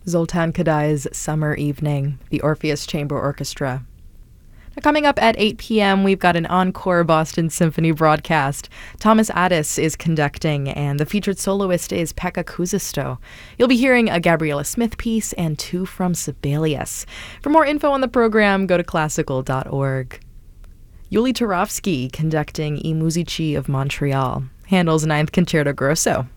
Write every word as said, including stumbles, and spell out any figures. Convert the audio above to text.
Zoltan Kodai's Summer Evening, the Orpheus Chamber Orchestra. Now, coming up at eight p.m., we've got an encore Boston Symphony broadcast. Thomas Addis is conducting, and the featured soloist is Pekka Kuusisto. You'll be hearing a Gabriella Smith piece and two from Sibelius. For more info on the program, go to classical dot org. Yuli Turovsky conducting I Musici of Montreal. Handel's Ninth Concerto Grosso.